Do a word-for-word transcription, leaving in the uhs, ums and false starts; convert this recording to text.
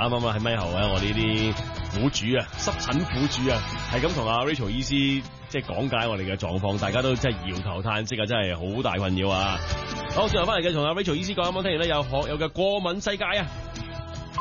啱啱喺咪後啊，我呢啲苦主啊，濕疹苦主啊，係咁同阿 Rachel 醫師即係講解我哋嘅狀況，大家都真係搖頭嘆息啊，真係好大困擾啊！好，最後翻嚟嘅同阿 Rachel 醫師講，啱啱聽完咧有學友嘅過敏世界啊！